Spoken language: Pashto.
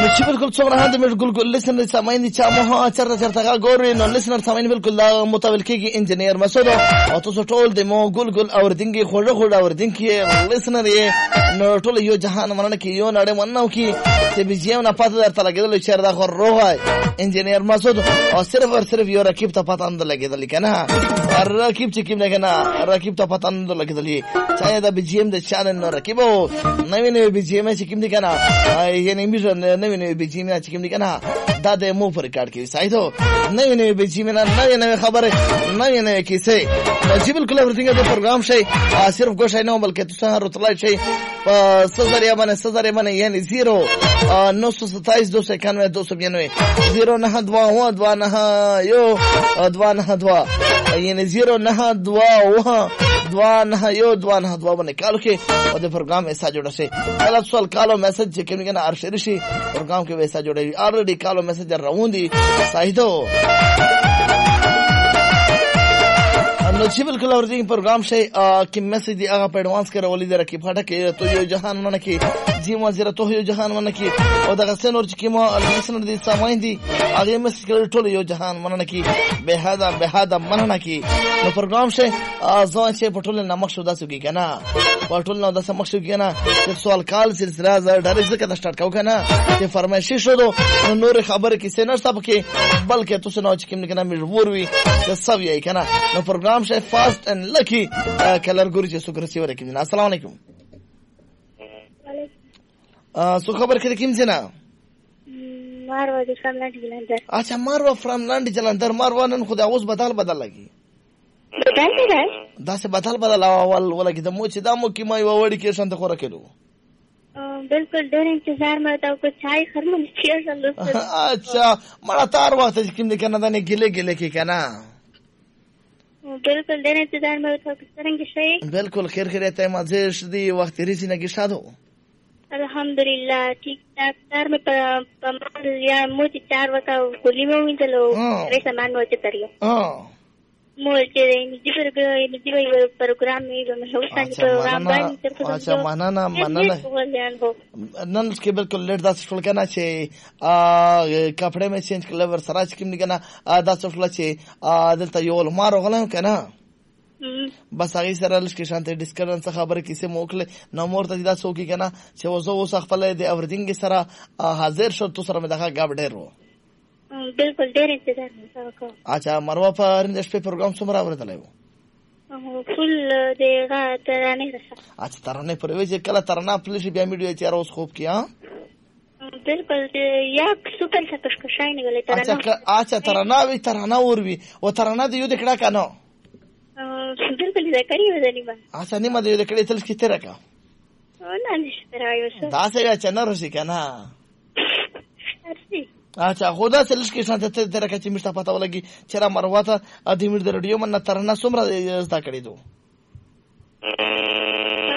چې بالکل څومره هم د بالکل لسنر سامعین دي چې مو چرته ګوري نو لسنر سامعین بالکل متوال کېږي انجنیر مسعود او تاسو ټول د مو ګل اوردینګي خوړه اوردینګي لسنر یې نو ټول یو جهان مننه کې یو نړۍ مننه کې چې بيجیو نه پاتې درته لګیدل چې دا خو روح انجنیر مسعود او صرف یو رکیب ته پاتې اند لګیدل کنه رکیب چې کیم نه کنه رکیب ته پاتې اند لګیدل چې دا بيجیم د چانل نو رکیبو نوې بيجیم چې کیم دي کنه یعنی میژه نوې بيجیم چې کیم دي کنه دا د مو پر کارت کې سایدو نوې بيجیم نه نوې خبره نوې کیسه چې بالکل اورتینګ د پروګرام شي صرف ګوښه نه بلکې تاسو هر راتلای شي سزاریا باندې یعنی 0 927 291 292 092 یعنی 092 باندې کال کې او د پروګرام ایسا جوړ شي کله سوال کالو میسج چې کومه نه ارشد شي پروګرام کې ویسا جوړي already کالو میسج راوندي سایدو نو چې بالکل اورځي پروګرام شي کې میسج دی هغه په اډوانس کې راولې درکې پټه کې ته یو جهان مننه کې جی مازیره ته یو جهان مننه کې او دغه سن ور چې ما لسنر دي سامعین دي هغه میسج کړ ټول یو جهان مننه کې به هدا مننه کې نو پروګرام شي ځان چې په ټول نه مخ شو داسو کې کنه په ټول نه داسه مخ شو کنه چې سوال کال سلسله زړه ډېر ځکه د سٹارټ کاو کنه چې فرمایش شو نو نور خبره کې سينر صاحب کې بلکې تاسو نو چې کوم کنه مجبور وي د سوي کنه نو پروګرام شي فاست اند لکی کلر ګوري چې سوګر سی ورکې نه السلام علیکم سو خبر کړی کوم څنګه ماروا د فراملاند جلندر اچھا ماروا فراملاند جلندر ماروا نن خو د اوس بدل لګي دا څه بدل اول ولګي د مو چې دا مو کې ما یو وړي کې شانت خور کېلو بالکل ډېر انتظار مې تا کو چای خرمن کېږم اچھا مړه تار وخت چې کوم کنه دا نه ګله کې کنه بالکل ډېر انتظار مې تا څنګه شي بالکل خیر ته مزه شدي وخت ریسی نه کې شادو الحمدلله ٹھیک ٹھاک سر میں پمال یا موتی 4 وتا کولی میں وینځلو رې سامان وته تریو مو چې دې پروګرام می نو هوستان پروګرام باندې تر څو اچھا مننه نن کې بالکل لیټ داس فل کنه چې کپڑے میں چینج کلور سراج کې نه کنه داس فل چې دلته یو مارو غلم کنه بس هغه سره لږ کې شانته ډیسکشن څه خبره کیسه موکله نو مورته دا څوک کنه چې وزو وس خپل د اوردینګ سره حاضر شو تو سره مدغه غاب ډېر وو بالکل ډېر انتظار وکړ اچھا مروه پر اندش په پروګرام څومره اورېدلای وو فل دغه ترانه راځه اچھا ترانه پر وجه کله ترانه پلیش بیا میډیو چې اوس خوب کیا بالکل یا سپر څه کښکشای نه غلې ترانه اچھا ترانه وی ترانه اور وی او ترانه دی یو د کړه کنه بالکل دا کړی و ځنی با اچھا نیمه دی د کړي تل کې تر کا نه نشته رايو څه دا څه چې نه رسې کنه اچھا خدا سلش کې شانته تر کا چې مشته پتا ولګي چې را مرواته ادي مر د رډیو من ترانه سمره زدا کړی دو